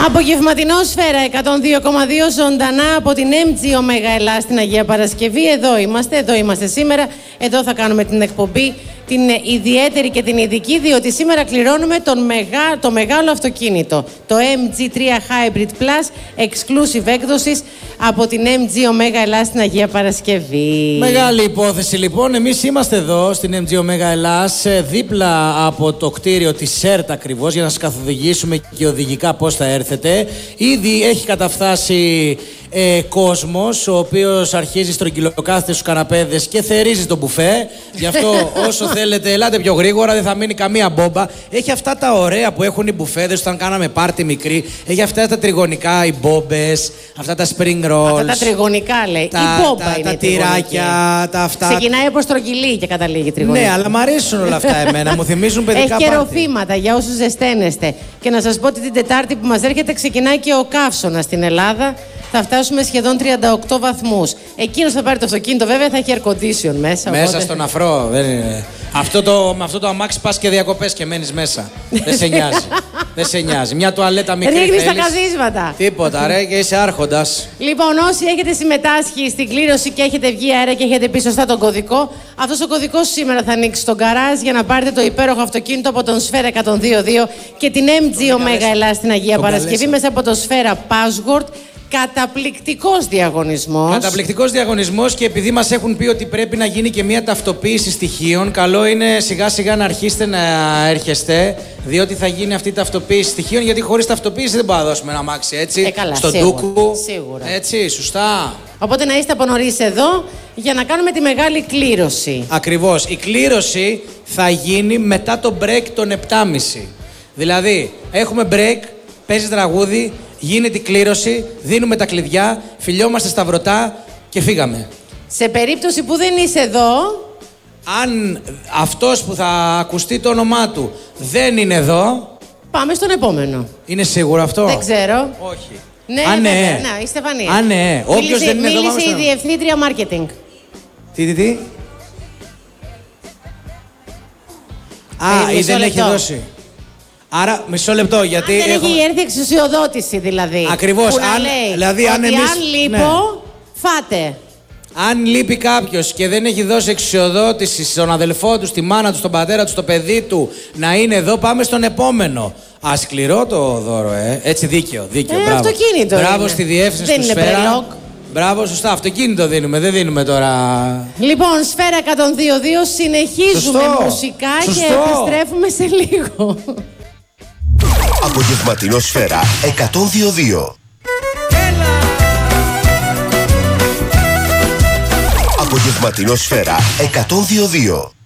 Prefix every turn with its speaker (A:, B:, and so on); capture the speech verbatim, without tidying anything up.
A: Απογευματινό Σφαίρα εκατόν δύο κόμμα δύο ζωντανά από την εμ τζι Omega Ελλάς στην Αγία Παρασκευή. Εδώ είμαστε, εδώ είμαστε σήμερα. Εδώ θα κάνουμε την εκπομπή, την ιδιαίτερη και την ειδική, διότι σήμερα κληρώνουμε τον μεγά, το μεγάλο αυτοκίνητο. Το εμ τζι τρία Hybrid Plus, exclusive έκδοσης από την εμ τζι Omega Ελλάς στην Αγία Παρασκευή.
B: Μεγάλη υπόθεση λοιπόν. Εμείς είμαστε εδώ στην εμ τζι Omega Ελλάς, δίπλα από το κτίριο της ΣΕΡΤ ακριβώς, για να σας καθοδηγήσουμε και οδηγικά πώς θα έρθετε. Ήδη έχει καταφτάσει ε, κόσμος, ο οποίος αρχίζει στρογγυλοκάθεται στους καναπέδες και θερίζει το μπουφέ. Γι' αυτό όσο θέλετε, ελάτε πιο γρήγορα, δεν θα μείνει καμία μπόμπα. Έχει αυτά τα ωραία που έχουν οι μπουφέδες όταν κάναμε πάρτι μικρή. Έχει αυτά τα τριγωνικά, οι μπόμπες, αυτά τα spring rolls.
A: Αυτά τα τριγωνικά λέει.
B: Τα,
A: η μπόμπα
B: τα,
A: είναι
B: τα τυράκια, τα αυτά.
A: Ξεκινάει από στρογγυλή και καταλήγει τριγωνική.
B: Ναι, αλλά μου αρέσουν όλα αυτά εμένα. Μου θυμίζουν παιδικά
A: Έχει και
B: πάρτι.
A: ροφήματα για όσους ζεσταίνεστε. Και να σας πω ότι την Τετάρτη που μας έρχεται ξεκινάει και ο καύσωνας στην Ελλάδα. Θα φτάσουμε σχεδόν τριάντα οκτώ βαθμούς. Εκείνος θα πάρει το αυτοκίνητο, βέβαια θα έχει air condition μέσα.
B: Μέσα
A: οπότε...
B: στον αφρό. Δεν είναι. Αυτό το, με αυτό το αμάξι πας και διακοπές και μένεις μέσα. Δεν σε νοιάζει. Δεν σε νοιάζει. Μια τουαλέτα μικρή.
A: Ρίχνεις τα καζίσματα.
B: Τίποτα, ρε, και είσαι άρχοντας.
A: Λοιπόν, όσοι έχετε συμμετάσχει στην κλήρωση και έχετε βγει αέρα και έχετε πει σωστά τον κωδικό, αυτός ο κωδικός σήμερα θα ανοίξει τον γκαράζ για να πάρετε το υπέροχο αυτοκίνητο από τον Σφαίρα εκατόν δύο δύο και την εμ τζι Omega Ελλάς στην Αγία Παρασκευή μέσα από το Σφαίρα Password. Καταπληκτικός διαγωνισμός.
B: Καταπληκτικός διαγωνισμός, και επειδή μας έχουν πει ότι πρέπει να γίνει και μια ταυτοποίηση στοιχείων, καλό είναι σιγά σιγά να αρχίσετε να έρχεστε, διότι θα γίνει αυτή η ταυτοποίηση στοιχείων, γιατί χωρίς ταυτοποίηση δεν μπορούμε να δώσουμε ένα αμάξι, έτσι.
A: Ε, καλά,
B: στον
A: σίγουρα,
B: ντούκου.
A: σίγουρα.
B: Έτσι, σωστά.
A: Οπότε να είστε από νωρίς εδώ για να κάνουμε τη μεγάλη κλήρωση.
B: Ακριβώς. Η κλήρωση θα γίνει μετά το break των επτά και μισή. Δηλαδή, έχουμε break, παίζει τραγούδι, γίνεται η κλήρωση, δίνουμε τα κλειδιά, φιλιόμαστε στα βρωτά και φύγαμε.
A: Σε περίπτωση που δεν είσαι εδώ...
B: Αν αυτός που θα ακουστεί το όνομά του δεν είναι εδώ...
A: Πάμε στον επόμενο.
B: Είναι σίγουρο αυτό?
A: Δεν ξέρω.
B: Όχι.
A: Ναι,
B: Α, ναι.
A: βέβαια, ναι, η Στεφανία.
B: Α, ναι. Όποιος
A: μίλησε,
B: δεν είναι εδώ,
A: μίλησε
B: πάμε
A: η
B: στον...
A: διευθύντρια marketing.
B: Τι, τι, τι? Α,
A: Ε,
B: ή δεν έχει
A: λεπτό.
B: δώσει. Άρα, μισό λεπτό, γιατί...
A: Αν δεν
B: έχω...
A: έχει έρθει εξουσιοδότηση δηλαδή.
B: Ακριβώς.
A: Που να
B: Αν,
A: λέει
B: δηλαδή, αν
A: ότι
B: εμείς...
A: αν λείπω,
B: ναι.
A: φάτε.
B: Αν λείπει κάποιος και δεν έχει δώσει εξουσιοδότηση στον αδελφό του, στη μάνα του, στον πατέρα του, στο παιδί του να είναι εδώ, πάμε στον επόμενο. Α, σκληρό το δώρο, ε. Έτσι, δίκαιο. δίκαιο.
A: Ε,
B: μπράβο.
A: αυτοκίνητο
B: Μπράβο
A: είναι.
B: στη διεύθυνση
A: Δεν
B: του
A: είναι
B: Σφαίρα.
A: μπρελόκ.
B: Μπράβο, σωστά. Αυτοκίνητο δίνουμε. Δεν δίνουμε τώρα.
A: Λοιπόν, Σφαίρα εκατόν δύο δύο, συνεχίζουμε
B: Σωστό.
A: μουσικά
B: Σωστό.
A: και επιστρέφουμε σε λίγο.
C: Απογευματινό Σφαίρα εκατόν δύο δύο. Απογευματινό Σφαίρα εκατόν δύο δύο.